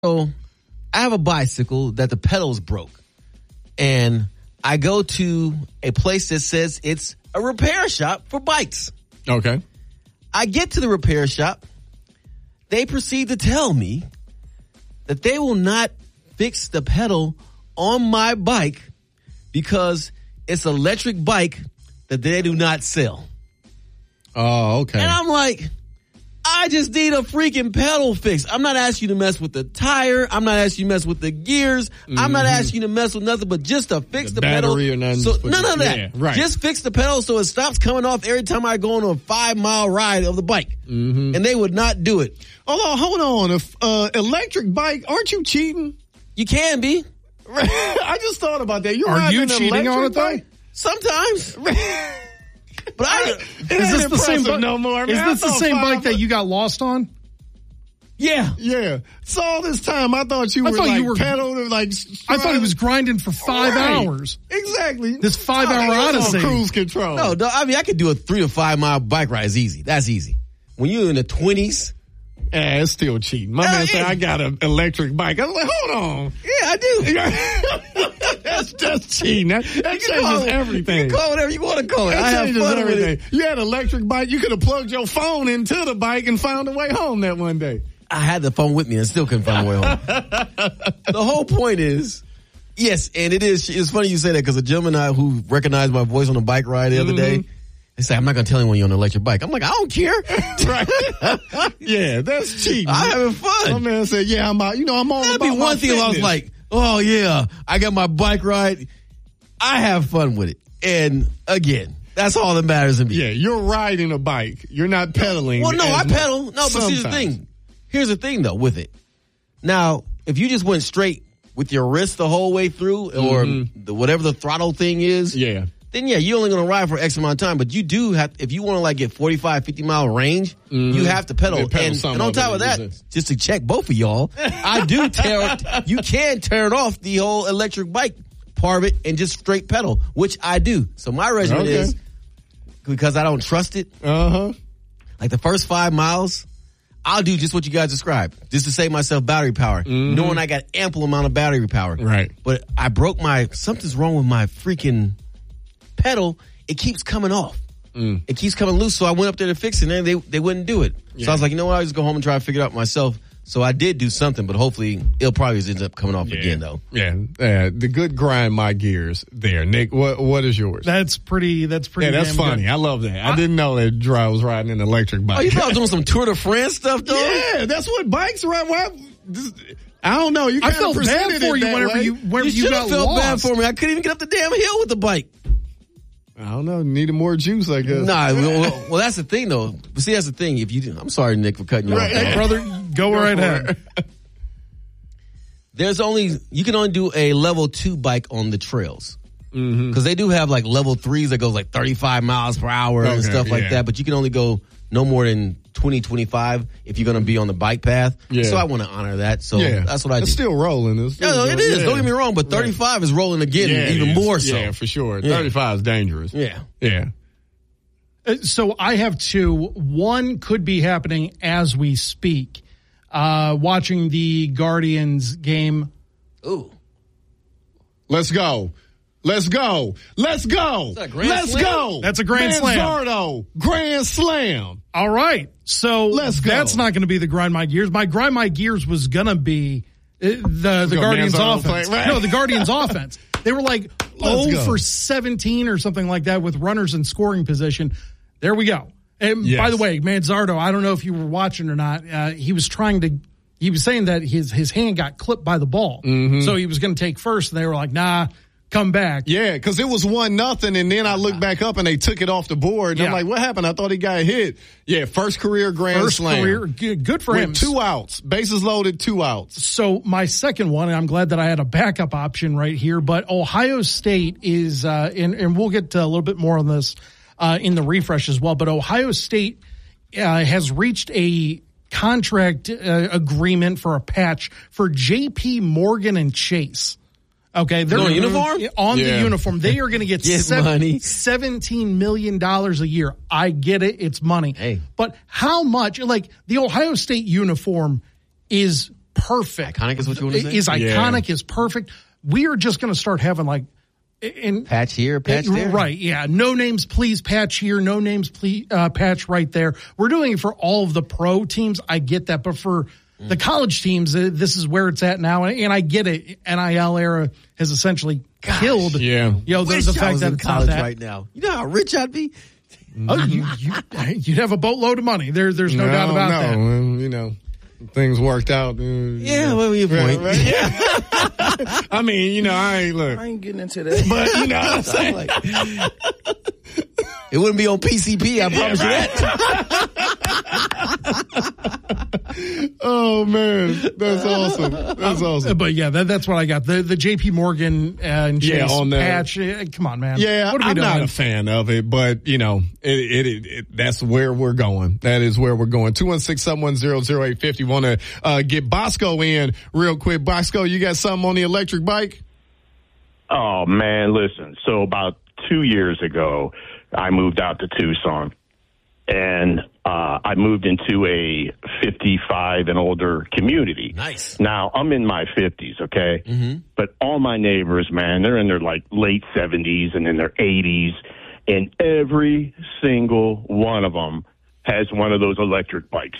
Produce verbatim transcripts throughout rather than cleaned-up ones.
So I have a bicycle that the pedals broke. And I go to a place that says it's a repair shop for bikes. Okay. I get to the repair shop. They proceed to tell me that they will not fix the pedal on my bike because it's an electric bike that they do not sell. Oh, okay. And I'm like, I just need a freaking pedal fix. I'm not asking you to mess with the tire. I'm not asking you to mess with the gears. Mm-hmm. I'm not asking you to mess with nothing but just to fix the, the pedal. Or nothing so none of that. Yeah, right. Just fix the pedal so it stops coming off every time I go on a five mile ride of the bike. Mm-hmm. And they would not do it. Hold on, hold on. If uh, electric bike, aren't you cheating? You can be. I just thought about that. You're Are you cheating on it though? Bike? Sometimes. But I, is this the same bike? No more, is this the same bike that you got lost on? Yeah, yeah. So all this time, I thought you I were thought like you were, pedaled, like. I thought he was grinding for five right. hours. Exactly. This five-hour odyssey. On cruise control. No, no, I mean I could do a three to five mile bike ride. It's easy. That's easy. When you're in the twenties, yeah, it's still cheating. My uh, man said I got an electric bike. I was like, hold on. Yeah, I do. That's just cheating. That, that changes everything. You can call it whatever you want to call it. That I have changes fun everything. with it. You had an electric bike. You could have plugged your phone into the bike and found a way home that one day. I had the phone with me and still couldn't find a way home. The whole point is, yes, and it is. It's funny you say that because a gentleman I, who recognized my voice on a bike ride the other mm-hmm. day, they say, I'm not going to tell anyone you're on an electric bike. I'm like, I don't care. Right. Yeah, that's cheating. I'm having fun. My man said, yeah, I'm out. You know, I'm all That'd about be one my thing if I was like, oh yeah, I got my bike ride. I have fun with it. And again, that's all that matters to me. Yeah, you're riding a bike. You're not pedaling. Well, no, I pedal. No, but sometimes. see the thing. Here's the thing though with it. Now, if you just went straight with your wrist the whole way through or mm-hmm. the, whatever the throttle thing is. Yeah. Then yeah, you're only going to ride for X amount of time, but you do have, if you want to like get forty-five, fifty mile range, mm-hmm. you have to pedal. pedal and, and on top of that, resist. Just to check both of y'all, I do tear, you can tear off the whole electric bike part of it and just straight pedal, which I do. So my regimen okay. is, because I don't trust it, uh-huh. like the first five miles, I'll do just what you guys described, just to save myself battery power, mm-hmm. knowing I got ample amount of battery power. Right. But I broke my, something's wrong with my freaking pedal. It keeps coming off. Mm. It keeps coming loose. So I went up there to fix it and they, they wouldn't do it. Yeah. So I was like, you know what? I'll just go home and try to figure it out myself. So I did do something, but hopefully it'll probably just end up coming off yeah. again though. Yeah. Uh, the good grind my gears there. Nick, what, what is yours? That's pretty, that's pretty Yeah, that's funny. Good. I love that. I, I didn't know that Dry was riding an electric bike. Oh, you thought I was doing some Tour de France stuff though? Yeah, that's what bikes ride. Why? This, I don't know. You I felt bad for you whenever way. you, whenever you, you got felt lost. bad for me. I couldn't even get up the damn hill with the bike. I don't know. Needed more juice, I guess. Nah, well, well, that's the thing, though. But see, that's the thing. If you, do, I'm sorry, Nick, for cutting you right. off. Hey, brother, go, go right ahead. There's only you can only do a level two bike on the trails because mm-hmm. they do have like level threes that goes like thirty-five miles per hour okay, and stuff like yeah. that. But you can only go no more than twenty, twenty-five if you're going to be on the bike path. Yeah. So I want to honor that. So yeah. that's what I do. It's still rolling. It's still yeah, no, it is. Yeah. Don't get me wrong, but thirty-five right. is rolling again, yeah, even more so. Yeah, for sure. Yeah. thirty-five is dangerous. Yeah. Yeah. So I have two. One could be happening as we speak. Uh, watching the Guardians game. Ooh. Let's go. Let's go. Let's go. Let's slam? go. That's a grand slam. Manzardo, grand slam. All right. So Let's go. That's not going to be the grind my gears. My grind my gears was going to be uh, the, the Guardians Manzardo offense. Play, right? No, the Guardians offense. They were like Let's oh go. for seventeen or something like that with runners in scoring position. There we go. And yes. by the way, Manzardo, I don't know if you were watching or not. Uh, he was trying to, he was saying that his, his hand got clipped by the ball. Mm-hmm. So he was going to take first and they were like, nah, come back. Yeah, because it was one nothing, and then I looked back up and they took it off the board. And yeah. I'm like, what happened? I thought he got hit. Yeah, first career grand first slam. Career, good for With him. Two outs, bases loaded, two outs. So my second one, and I'm glad that I had a backup option right here, but Ohio State is, uh, and, and we'll get to a little bit more on this uh, in the refresh as well, but Ohio State uh, has reached a contract uh, agreement for a patch for J P Morgan and Chase. Okay, they're on uniform. On yeah. the uniform, they are going to get, get seven, money. seventeen million dollars a year. I get it; it's money. Hey. But how much? Like the Ohio State uniform is perfect. Iconic is what you want to say? Is iconic, yeah. is perfect. We are just going to start having like, in, patch here, patch there. Right, yeah. No names, please, patch here. No names, please, uh, patch right there. We're doing it for all of the pro teams. I get that. But for mm. the college teams, uh, this is where it's at now. And, and I get it. N I L era has essentially Gosh, killed. Yeah. You know, the, the fact that it's college not that. right now. You know how rich I'd be? Oh, you, you, you'd have a boatload of money. There, There's no, no doubt about no. that. Um, you know. Things worked out. Uh, yeah, well, your point. Right, right? Yeah. I mean, you know, I ain't look. I ain't getting into that. But you know what I'm saying? Like, it wouldn't be on P C P, I promise yeah, right. you that. Oh man, that's awesome. That's awesome. But yeah, that, that's what I got. The the J P Morgan and Chase yeah, on patch. Uh, come on, man. Yeah, what are we I'm doing? Not a fan of it, but you know, it, it, it, it that's where we're going. That is where we're going. Two one six seven one zero zero eight five zero. Want to uh, get Bosco in real quick. Bosco, you got something on the electric bike? Oh, man, listen. So about two years ago, I moved out to Tucson, and uh, I moved into a fifty-five and older community. Nice. Now, I'm in my fifties, okay? Mm-hmm. But all my neighbors, man, they're in their, like, late seventies and in their eighties, and every single one of them has one of those electric bikes.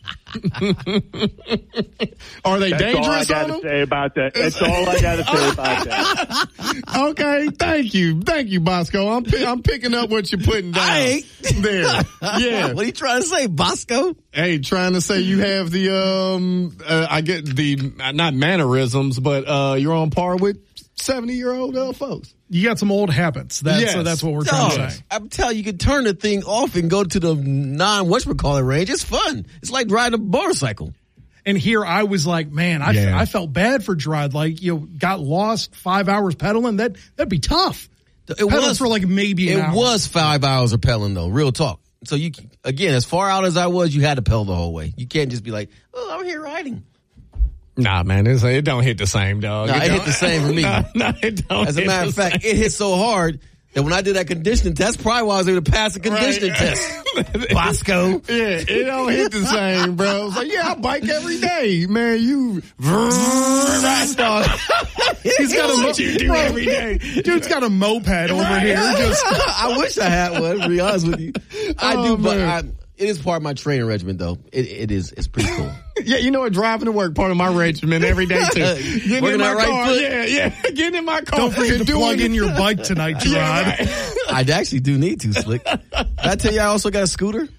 Are they That's dangerous? That's all I got to say about that. That's all I got to say about that. Okay, thank you, thank you, Bosco. I'm I'm picking up what you're putting down. I ain't. There, yeah. What are you trying to say, Bosco? Hey, trying to say you have the um, uh, I get the uh, not mannerisms, but uh, you're on par with seventy year old uh, folks. You got some old habits. That's, yes. uh, that's what we're trying Dog, to say. I'm telling you, you can turn the thing off and go to the non-whatchamacallit range. It's fun. It's like riding a motorcycle. And here I was like, man, I, yeah. f- I felt bad for Gerard. Like, you know, got lost five hours pedaling. That, that'd be tough. It Pedaling was for like maybe an It hour. was five hours of pedaling, though. Real talk. So you, again, as far out as I was, you had to pedal the whole way. You can't just be like, oh, I'm here riding. Nah, man, it's, it don't hit the same, dog. Nah, it, it hit the same for me. Nah, nah, it don't As a matter of fact, same. It hit so hard that when I did that conditioning test, probably why I was able to pass the conditioning right. test. Bosco. Yeah, it don't hit the same, bro. It's like, yeah, I bike every day. Man, you... dog. He's got a mo- you do bro, every day. Dude's got a moped over right. here. Just I wish I had one, to be honest with you. I oh, do, but I, it is part of my training regimen, though. It, it is. It's pretty cool. Yeah, you know what? Driving to work, part of my regimen every day, too. Getting Working in my right car. Foot. Yeah, yeah. Getting in my car. Don't forget to doing plug in your bike tonight, Gerard. Yeah, right. I actually do need to, Slick. Did I tell you I also got a scooter?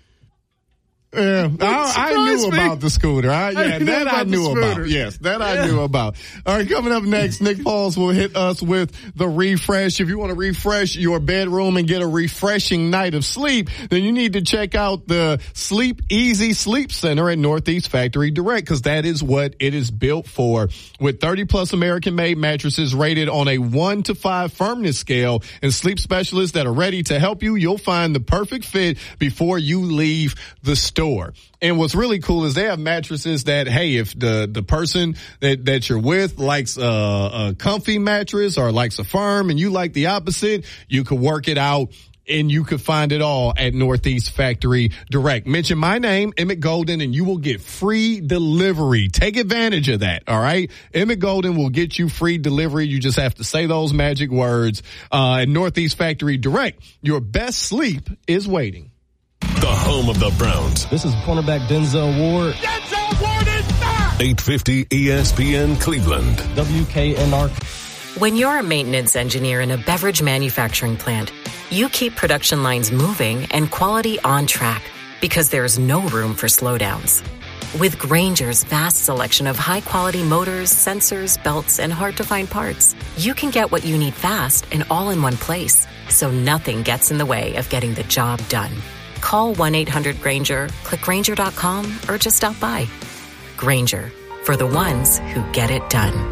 Yeah, I, I knew me. about the scooter. I, yeah, I that I knew about. Yes, that I knew about. All right, coming up next, Nick Pauls will hit us with the refresh. If you want to refresh your bedroom and get a refreshing night of sleep, then you need to check out the Sleep Easy Sleep Center at Northeast Factory Direct, because that is what it is built for. With thirty plus American-made mattresses rated on a one to five firmness scale and sleep specialists that are ready to help you, you'll find the perfect fit before you leave the store. Store. And what's really cool is they have mattresses that, hey, if the, the person that, that you're with likes a, a comfy mattress or likes a firm and you like the opposite, you could work it out and you could find it all at Northeast Factory Direct. Mention my name, Emmett Golden, and you will get free delivery. Take advantage of that, all right? Emmett Golden will get you free delivery. You just have to say those magic words. Uh, at Northeast Factory Direct, your best sleep is waiting. The home of the Browns. This is cornerback Denzel Ward. Denzel Ward is back! eight fifty E S P N Cleveland. W K N R. When you're a maintenance engineer in a beverage manufacturing plant, you keep production lines moving and quality on track because there's no room for slowdowns. With Grainger's vast selection of high-quality motors, sensors, belts, and hard-to-find parts, you can get what you need fast and all in one place, so nothing gets in the way of getting the job done. Call one eight hundred Grainger, click Grainger dot com, or just stop by. Grainger, for the ones who get it done.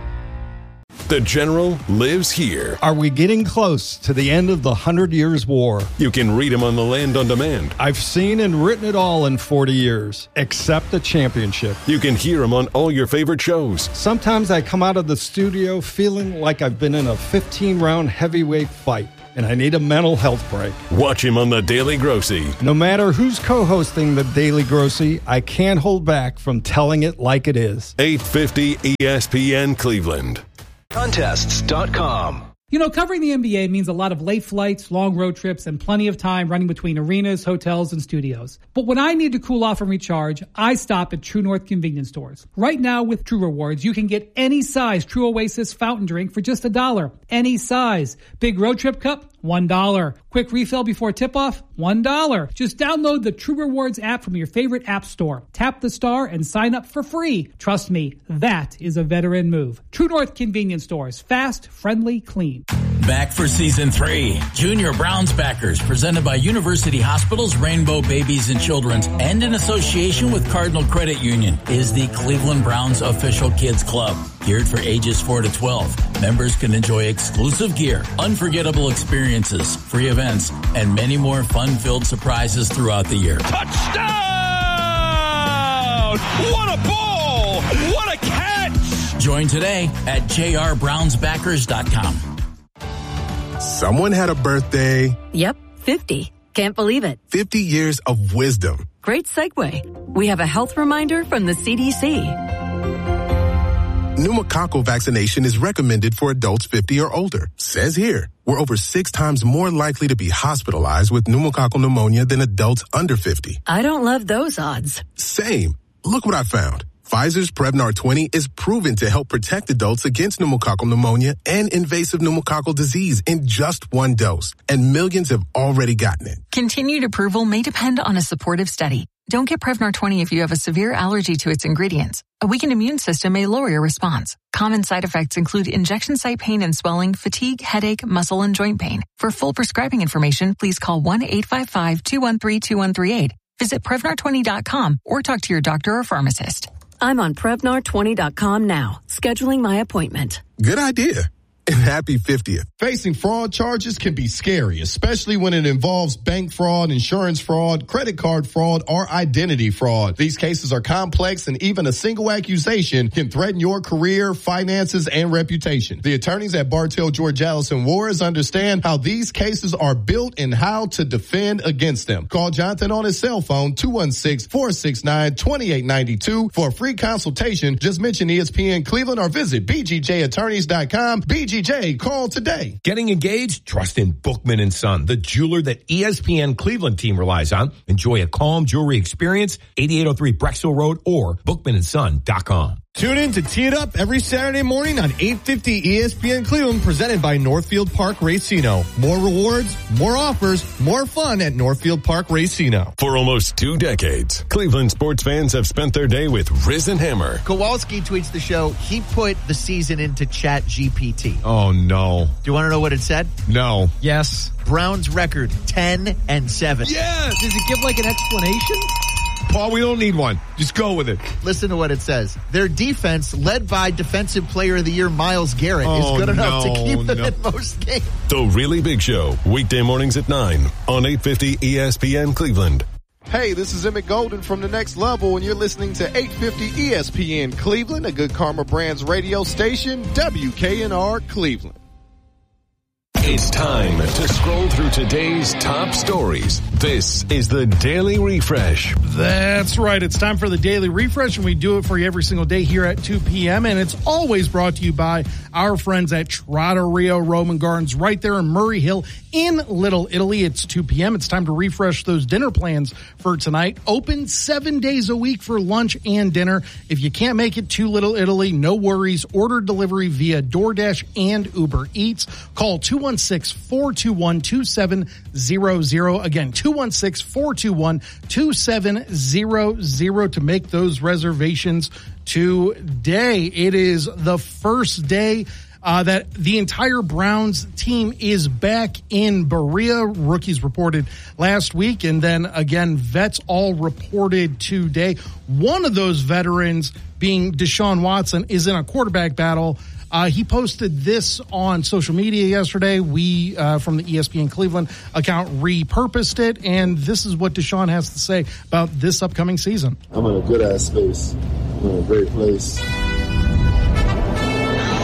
The General lives here. Are we getting close to the end of the Hundred Years' War? You can read him on the Land on Demand. I've seen and written it all in forty years, except the championship. You can hear him on all your favorite shows. Sometimes I come out of the studio feeling like I've been in a fifteen-round heavyweight fight. and I need a mental health break. Watch him on The Daily Grossy. No matter who's co-hosting The Daily Grossy, I can't hold back from telling it like it is. eight fifty E S P N Cleveland. Contests dot com. You know, covering the N B A means a lot of late flights, long road trips, and plenty of time running between arenas, hotels, and studios. But when I need to cool off and recharge, I stop at True North convenience stores. Right now with True Rewards, you can get any size True Oasis fountain drink for just a dollar. Any size. Big road trip cup, one dollar. Quick refill before tip-off, one dollar. Just download the True Rewards app from your favorite app store. Tap the star and sign up for free. Trust me, that is a veteran move. True North convenience stores. Fast, friendly, clean. Back for season three. Junior Browns Backers, presented by University Hospitals, Rainbow Babies and Children's, and in association with Cardinal Credit Union, is the Cleveland Browns official kids club. Geared for ages four to twelve. Members can enjoy exclusive gear, unforgettable experiences, free events, and many more fun-filled surprises throughout the year. Touchdown! What a ball! What a catch! Join today at j r browns backers dot com. Someone had a birthday. Yep, fifty. Can't believe it. fifty years of wisdom. Great segue. We have a health reminder from the C D C. Pneumococcal vaccination is recommended for adults fifty or older. Says here, we're over six times more likely to be hospitalized with pneumococcal pneumonia than adults under fifty. I don't love those odds. Same. Look what I found. Pfizer's Prevnar twenty is proven to help protect adults against pneumococcal pneumonia and invasive pneumococcal disease in just one dose. And millions have already gotten it. Continued approval may depend on a supportive study. Don't get Prevnar twenty if you have a severe allergy to its ingredients. A weakened immune system may lower your response. Common side effects include injection site pain and swelling, fatigue, headache, muscle, and joint pain. For full prescribing information, please call one eight five five, two one three, two one three eight. Visit Prevnar twenty dot com or talk to your doctor or pharmacist. I'm on Prevnar twenty dot com now, scheduling my appointment. Good idea. And happy fiftieth. Facing fraud charges can be scary, especially when it involves bank fraud, insurance fraud, credit card fraud, or identity fraud. These cases are complex, and even a single accusation can threaten your career, finances, and reputation. The attorneys at Bartell, George Allison Wars understand how these cases are built and how to defend against them. Call Jonathan on his cell phone, two one six, four six nine, two eight nine two for a free consultation. Just mention E S P N Cleveland or visit b g j attorneys dot com. B G J, call today. Getting engaged? Trust in Bookman and Son, the jeweler that E S P N Cleveland team relies on. Enjoy a calm jewelry experience. eighty-eight oh three Brexville Road or bookman and son dot com. Tune in to Tee It Up every Saturday morning on eight fifty E S P N Cleveland, presented by Northfield Park Racino. More rewards, more offers, more fun at Northfield Park Racino. For almost two decades, Cleveland sports fans have spent their day with Riz and Hammer. Kowalski tweets the show, he put the season into Chat G P T. Oh, no. Do you want to know what it said? No. Yes. Browns record, ten and seven. Yes! Does it give like an explanation? Paul, we don't need one. Just go with it. Listen to what it says. Their defense, led by Defensive Player of the Year Myles Garrett, oh, is good enough no, to keep them no. in most games. The Really Big Show, weekday mornings at nine on eight fifty E S P N Cleveland. Hey, this is Emmett Golden from The Next Level, and you're listening to eight fifty E S P N Cleveland, a Good Karma Brands radio station, W K N R Cleveland. It's time to scroll through today's top stories. This is the Daily Refresh. That's right. It's time for the Daily Refresh, and we do it for you every single day here at two p.m., and it's always brought to you by our friends at Trattoria Roman Gardens right there in Murray Hill in Little Italy. It's two p.m. It's time to refresh those dinner plans for tonight. Open seven days a week for lunch and dinner. If you can't make it to Little Italy, no worries. Order delivery via DoorDash and Uber Eats. Call two one six, four two one, two seven zero zero. Again, two one six, four two one, two seven zero zero to make those reservations today. It is the first day uh, that the entire Browns team is back in Berea. Rookies reported last week, and then again, vets all reported today. One of those veterans, being Deshaun Watson, is in a quarterback battle. Uh, he posted this on social media yesterday. We, uh, from the E S P N Cleveland account, repurposed it, and this is what Deshaun has to say about this upcoming season. I'm in a good-ass space. I'm in a great place.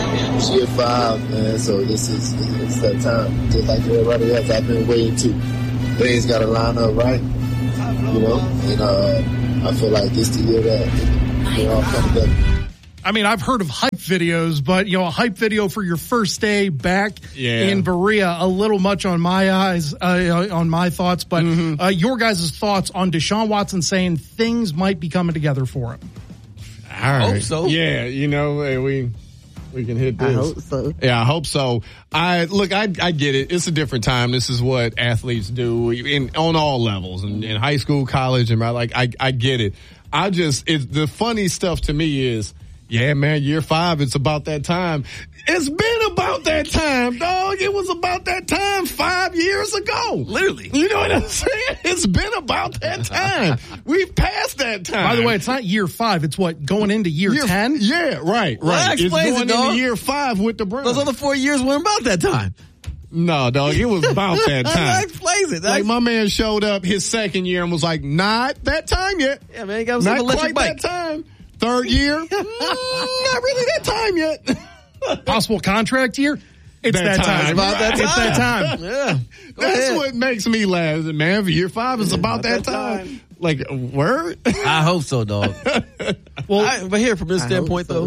It's year five, man, so this is it's that time. Just like everybody else, I've been waiting to. Things got to line up right, you know, and uh, I feel like this the year that they all come together. I mean, I've heard of hype videos, but, you know, a hype video for your first day back yeah. in Berea, a little much on my eyes, uh, on my thoughts. But mm-hmm. uh, your guys' thoughts on Deshaun Watson saying things might be coming together for him. All right. I hope so. Yeah, you know, we we can hit this. I hope so. Yeah, I hope so. I look, I I get it. It's a different time. This is what athletes do in on all levels, in, in high school, college, and like I I get it. I just it, the funny stuff to me is. Yeah, man, year five, it's about that time. It's been about that time, dog. It was about that time five years ago. Literally. You know what I'm saying? It's been about that time. We've passed that time. By the way, it's not year five. It's what, going into year, year ten? Yeah, right, well, right. It's going it, into year five with the Browns. Those other four years weren't about that time. No, dog, it was about that time. That explains it. That's... Like, my man showed up his second year and was like, not that time yet. Yeah, man, he got not some electric quite bike. that time. Third year, mm, not really that time yet. Possible contract year? It's that, that time. time. It's about that time. It's that time. Yeah. Go That's ahead. what makes me laugh, man. Year five is about, about that, that time. time. Like, word? I hope so, dog. Well, I, but here, from this I standpoint, so. though,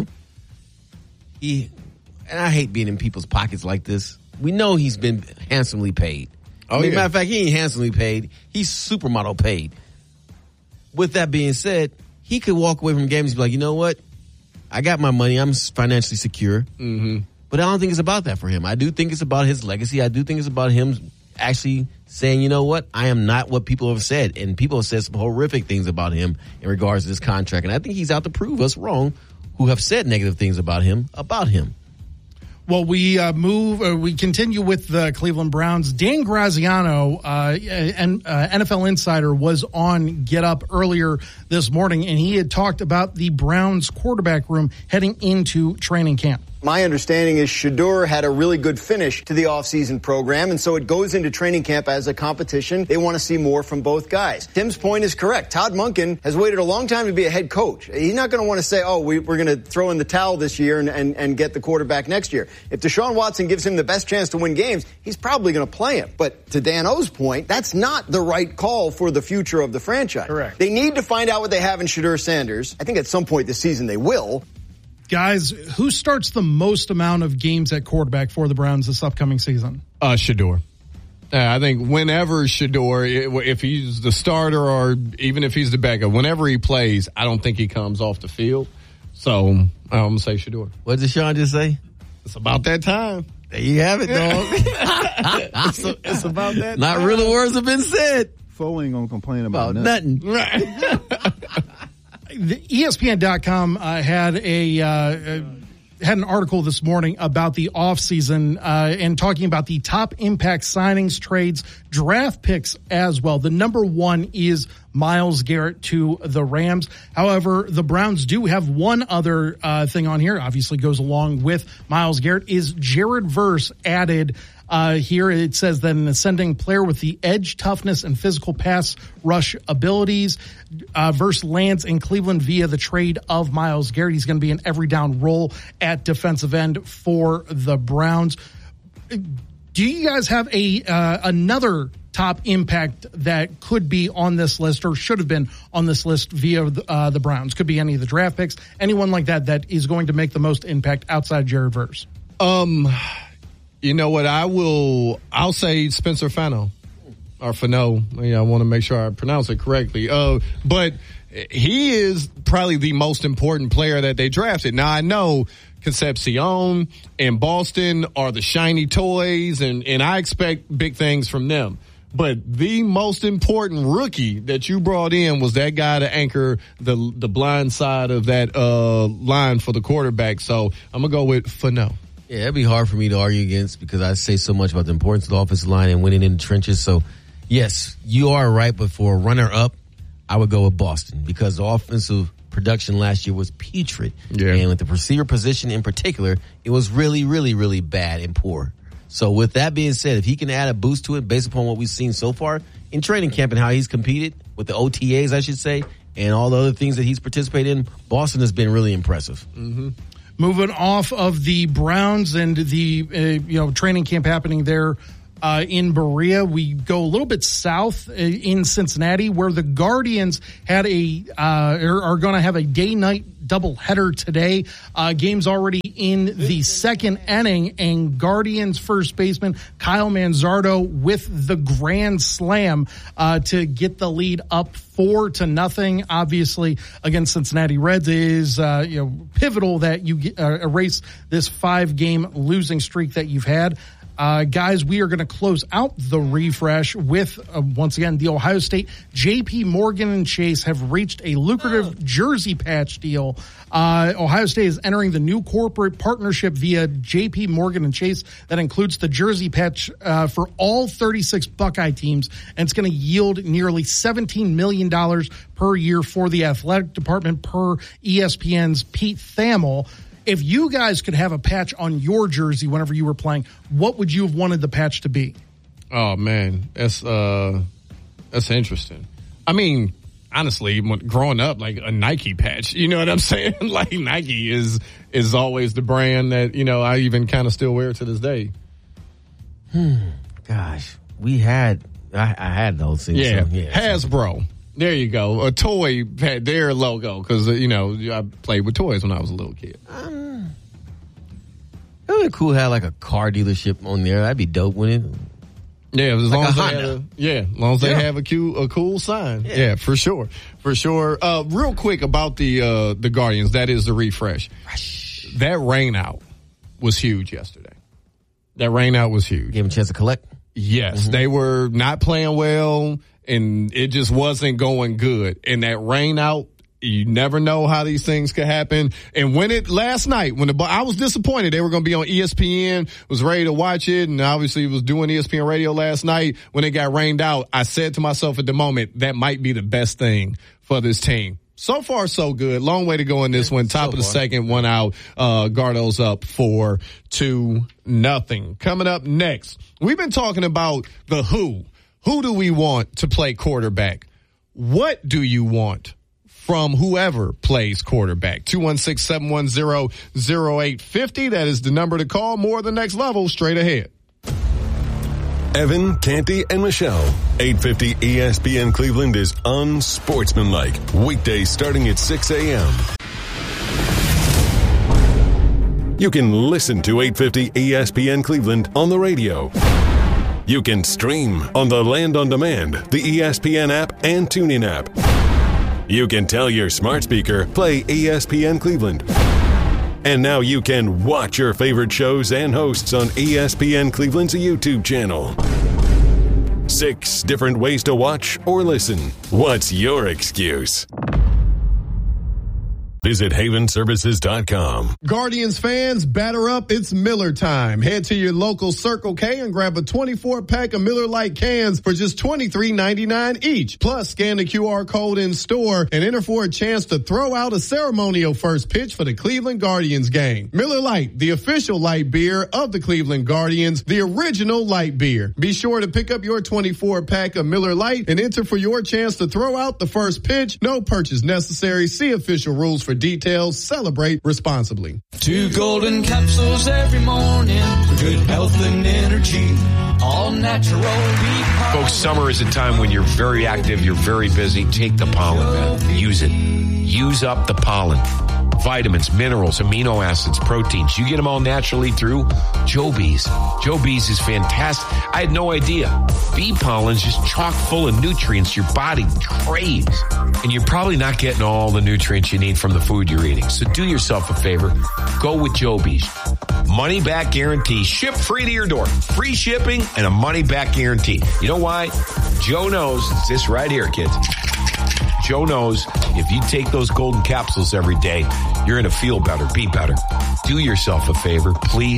he, and I hate being in people's pockets like this. We know he's been handsomely paid. Oh, I mean, yeah. matter of fact, he ain't handsomely paid. He's supermodel paid. With that being said, he could walk away from games and be like, you know what? I got my money. I'm financially secure. Mm-hmm. But I don't think it's about that for him. I do think it's about his legacy. I do think it's about him actually saying, you know what? I am not what people have said. And people have said some horrific things about him in regards to this contract. And I think he's out to prove us wrong who have said negative things about him, about him. Well, we uh, move, uh, we continue with the Cleveland Browns. Dan Graziano, uh, and uh, N F L Insider, was on Get Up earlier this morning, and he had talked about the Browns quarterback room heading into training camp. My understanding is Shedeur had a really good finish to the offseason program, and so it goes into training camp as a competition. They want to see more from both guys. Tim's point is correct. Todd Monken has waited a long time to be a head coach. He's not going to want to say, oh, we, we're going to throw in the towel this year and, and, and get the quarterback next year. If Deshaun Watson gives him the best chance to win games, he's probably going to play him. But to Dan O's point, that's not the right call for the future of the franchise. Correct. They need to find out what they have in Shedeur Sanders. I think at some point this season they will. Guys, who starts the most amount of games at quarterback for the Browns this upcoming season? Uh, Shedeur. Uh, I think whenever Shedeur, if he's the starter or even if he's the backup, whenever he plays, I don't think he comes off the field. So I'm going to say Shedeur. What did Sean just say? It's about that time. There you have it, dog. it's, a, it's about that Not time. really words have been said. Fo ain't going to complain about, about nothing. nothing. Right. The E S P N dot com uh, had a uh, had an article this morning about the offseason uh, and talking about the top impact signings, trades, draft picks as well. The number one is Myles Garrett to the Rams. However, the Browns do have one other uh, thing on here, obviously goes along with Myles Garrett, is Jared Verse added. Uh, here it says that an ascending player with the edge, toughness, and physical pass rush abilities. Uh, Verse lands in Cleveland via the trade of Myles Garrett. He's going to be an every down role at defensive end for the Browns. Do you guys have a uh, another top impact that could be on this list or should have been on this list via the, uh, the Browns? Could be any of the draft picks, anyone like that that is going to make the most impact outside Jared Verse. Um. You know what? I will. I'll say Spencer Fano or Fano. Yeah, I want to make sure I pronounce it correctly. Uh, but he is probably the most important player that they drafted. Now I know Concepcion and Boston are the shiny toys, and and I expect big things from them. But the most important rookie that you brought in was that guy to anchor the the blind side of that uh, line for the quarterback. So I'm gonna go with Fano. Yeah, it'd be hard for me to argue against because I say so much about the importance of the offensive line and winning in the trenches. So, yes, you are right, but for a runner-up, I would go with Boston because the offensive production last year was putrid. Yeah. And with the receiver position in particular, it was really, really, really bad and poor. So, with that being said, if he can add a boost to it based upon what we've seen so far in training camp and how he's competed with the O T As, I should say, and all the other things that he's participated in, Boston has been really impressive. Mm-hmm. Moving off of the Browns and the uh, you know training camp happening there uh, in Berea, we go a little bit south uh, in Cincinnati, where the Guardians had a uh, are, are going to have a day-night doubleheader today. Uh, game's already in the second inning, and Guardians first baseman Kyle Manzardo with the grand slam uh, to get the lead up four to nothing. Obviously, against Cincinnati Reds is uh, you know pivotal that you get, uh, erase this five-game losing streak that you've had. Uh, guys, we are going to close out the refresh with, uh, once again, the Ohio State. J P Morgan and Chase have reached a lucrative oh. jersey patch deal. Uh, Ohio State is entering the new corporate partnership via J P Morgan and Chase that includes the jersey patch uh, for all thirty-six Buckeye teams, and it's going to yield nearly seventeen million dollars per year for the athletic department, per E S P N's Pete Thamel. If you guys could have a patch on your jersey whenever you were playing, what would you have wanted the patch to be? Oh man, that's uh, that's interesting. I mean, honestly, when, growing up, like a Nike patch, you know what I'm saying? Like Nike is is always the brand that you know I even kind of still wear to this day. Hmm. Gosh, we had I, I had those things. Yeah, so, yeah Hasbro. There you go. A toy had their logo because, uh, you know, I played with toys when I was a little kid. Um, it would be cool to have like a car dealership on there. That'd be dope, wouldn't it? Yeah, as like long as they Honda. have a, yeah, as long as they yeah. have a cool, a cool sign. Yeah. yeah, for sure. For sure. Uh, real quick about the, uh, the Guardians. That is the refresh. That rain out was huge yesterday. That rain out was huge. Gave them a chance to collect? Yes. Mm-hmm. They were not playing well. And it just wasn't going good. And that rain out, you never know how these things could happen. And when it, last night, when the, I was disappointed they were going to be on E S P N, was ready to watch it, and obviously was doing E S P N radio last night. When it got rained out, I said to myself at the moment, that might be the best thing for this team. So far, so good. Long way to go in this one. Top so of the far. second, one out. Uh, Gardo's up four to nothing. Coming up next, we've been talking about the who. Who do we want to play quarterback? What do you want from whoever plays quarterback? two one six, seven one zero, zero eight five zero. That is the number to call. More the next level straight ahead. Evan, Canty, and Michelle. eight fifty E S P N Cleveland is unsportsmanlike. Weekdays starting at six a.m. You can listen to eight fifty E S P N Cleveland on the radio. You can stream on the Land on Demand, the E S P N app, and TuneIn app. You can tell your smart speaker, play E S P N Cleveland. And now you can watch your favorite shows and hosts on E S P N Cleveland's YouTube channel. Six different ways to watch or listen. What's your excuse? Visit haven services dot com. Guardians fans, batter up. It's Miller time. Head to your local Circle K and grab a twenty-four pack of Miller Lite cans for just twenty-three ninety-nine each. Plus, scan the Q R code in store and enter for a chance to throw out a ceremonial first pitch for the Cleveland Guardians game. Miller Lite, the official light beer of the Cleveland Guardians, the original light beer. Be sure to pick up your twenty-four pack of Miller Lite and enter for your chance to throw out the first pitch. No purchase necessary. See official rules for details. Celebrate responsibly. Two golden capsules every morning for good health and energy. All natural. Folks, summer is a time when you're very active, you're very busy. Take the pollen, man. Use it. Use up the pollen. Vitamins, minerals, amino acids, proteins. You get them all naturally through Jobees. Jobees is fantastic. I had no idea. Bee pollen's just chock full of nutrients your body craves. And you're probably not getting all the nutrients you need from the food you're eating. So do yourself a favor. Go with Jobees. Money back guarantee. Ship free to your door. Free shipping and a money back guarantee. You know why? Joe knows. It's this right here, kids. Joe knows if you take those golden capsules every day, you're going to feel better, be better. Do yourself a favor, please.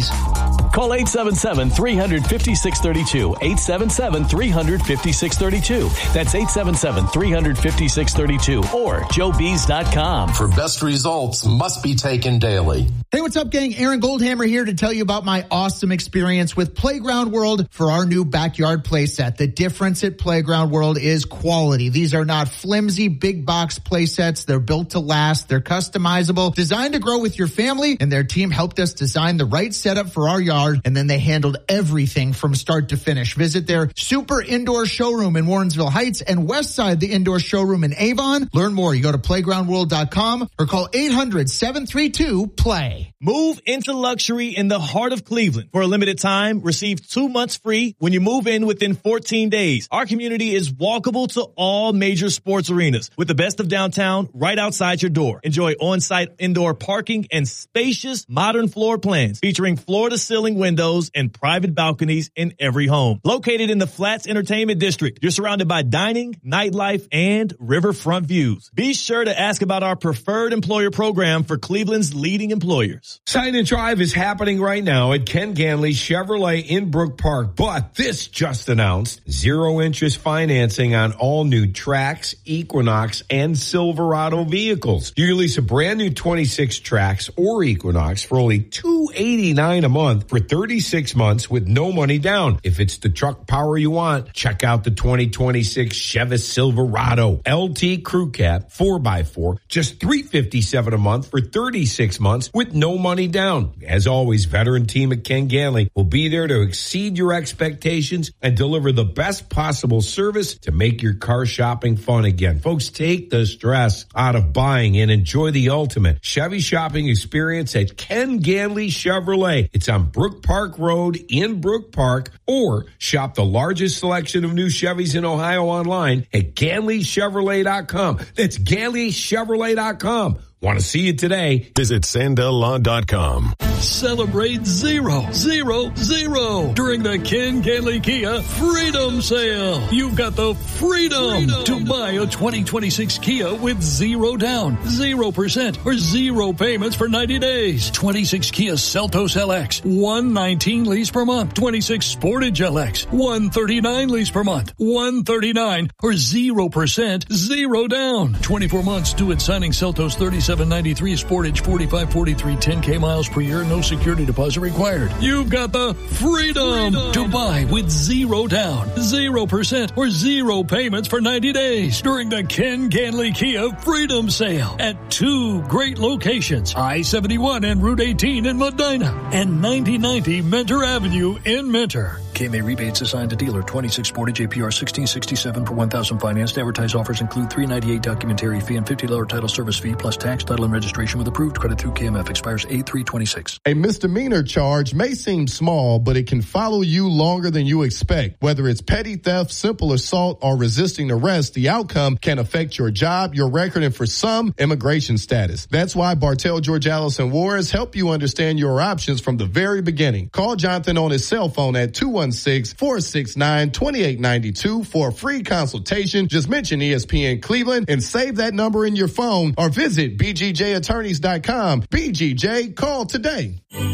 Call eight seven seven, three five six, three two. eight seven seven, three five six, three two. That's eight seven seven, three five six, three two or joe bees dot com. For best results must be taken daily. Hey, what's up, gang? Aaron Goldhammer here to tell you about my awesome experience with Playground World for our new backyard play set. The difference at Playground World is quality. These are not flimsy, big box play sets. They're built to last. They're customizable, designed to grow with your family, and their team helped us design the right setup for our yard, and then they handled everything from start to finish. Visit their super indoor showroom in Warrensville Heights and Westside, the indoor showroom in Avon. Learn more. You go to playground world dot com or call eight hundred, seven three two, play. Move into luxury in the heart of Cleveland. For a limited time, receive two months free when you move in within fourteen days. Our community is walkable to all major sports arenas with the best of downtown right outside your door. Enjoy on-site indoor parking and spacious modern floor plans featuring floor-to-ceiling windows and private balconies in every home. Located in the Flats Entertainment District, you're surrounded by dining, nightlife, and riverfront views. Be sure to ask about our preferred employer program for Cleveland's leading employers. Sign and Drive is happening right now at Ken Ganley Chevrolet in Brook Park, but this just announced zero interest financing on all new Trax, Equinox, and Silverado vehicles. You can lease a brand new twenty-six Trax or Equinox for only two hundred eighty-nine dollars a month for thirty-six months with no money down. If it's the truck power you want, check out the twenty twenty-six Chevy Silverado L T Crew Cab four by four, just three hundred fifty-seven dollars a month for thirty-six months with no money down. As always, veteran team at Ken Ganley will be there to exceed your expectations and deliver the best possible service to make your car shopping fun again. Folks, take the stress out of buying and enjoy the ultimate Chevy shopping experience at Ken Ganley Chevrolet. It's on Brook Park Road in Brook Park, or shop the largest selection of new Chevys in Ohio online at Ganley Chevrolet dot com. That's Ganley Chevrolet dot com. Want to see it today? Visit Sandell Law dot com. Celebrate zero, zero, zero during the Ken Ganley Kia Freedom Sale. You've got the freedom, freedom to buy a twenty twenty-six Kia with zero down, zero percent, or zero payments for ninety days. twenty-six Kia Seltos L X, one nineteen lease per month. twenty-six Sportage L X, one thirty-nine lease per month. one thirty-nine or zero percent, zero down. twenty-four months due at signing. Seltos thirty-seven ninety-three, Sportage forty-five forty-three, ten K miles per year, no security deposit required. You've got the freedom, freedom to buy with zero down, zero percent, or zero payments for ninety days during the Ken Ganley Kia Freedom Sale at two great locations, I seventy-one and Route eighteen in Medina and ninety ninety Mentor Avenue in Mentor. K M A rebates assigned to dealer. twenty-six Sportage A P R sixteen sixty-seven per one thousand financed. Advertised offers include three ninety-eight documentary fee and fifty dollars title service fee plus tax, title, and registration with approved credit through K M F. Expires eight three twenty-six. A misdemeanor charge may seem small, but it can follow you longer than you expect. Whether it's petty theft, simple assault, or resisting arrest, the outcome can affect your job, your record, and for some, immigration status. That's why Bartell, Georgalis, and Juarez help you understand your options from the very beginning. Call Jonathan on his cell phone at two one six, four six nine, two eight nine two for a free consultation. Just mention E S P N Cleveland and save that number in your phone, or visit b g j attorneys dot com. B G J, call today.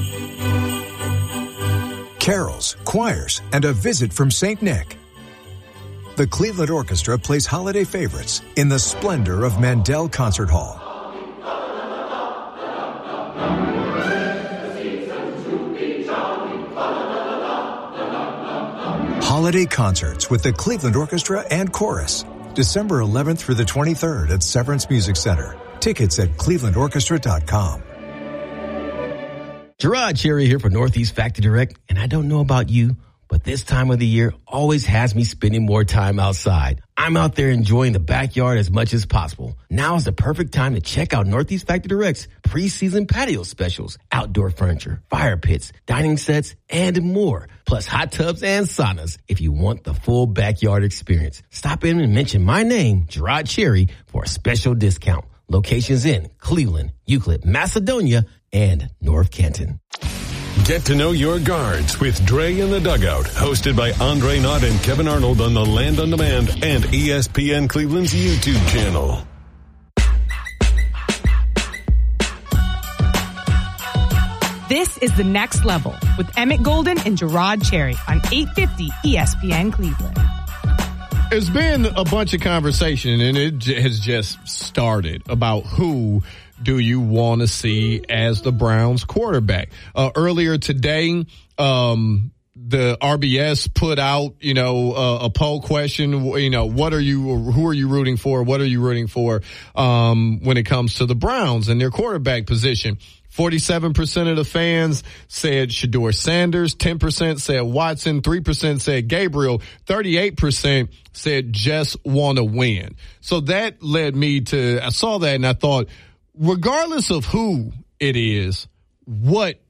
Carols, choirs, and a visit from Saint Nick. The Cleveland Orchestra plays holiday favorites in the splendor of Mandel Concert Hall. Holiday concerts with the Cleveland Orchestra and Chorus. December eleventh through the twenty-third at Severance Music Center. Tickets at cleveland orchestra dot com. Gerard Cherry here for Northeast Factory Direct, and I don't know about you, but this time of the year always has me spending more time outside. I'm out there enjoying the backyard as much as possible. Now is the perfect time to check out Northeast Factory Direct's preseason patio specials, outdoor furniture, fire pits, dining sets, and more. Plus hot tubs and saunas if you want the full backyard experience. Stop in and mention my name, Gerard Cherry, for a special discount. Locations in Cleveland, Euclid, Macedonia, and North Canton. Get to know your guards with Dre in the Dugout, hosted by Andre Knott and Kevin Arnold on the Land on Demand and E S P N Cleveland's YouTube channel. This is The Next Level with Emmett Golden and Gerard Cherry on eight fifty E S P N Cleveland. There's been a bunch of conversation, and it j- has just started about who do you want to see as the Browns quarterback. Uh, earlier today, um, the R B S put out, you know, uh, a poll question, you know, what are you, who are you rooting for? What are you rooting for, um, when it comes to the Browns and their quarterback position? forty-seven percent of the fans said Shedeur Sanders, ten percent said Watson, three percent said Gabriel, thirty-eight percent said just want to win. So that led me to, I saw that and I thought, regardless of who it is, what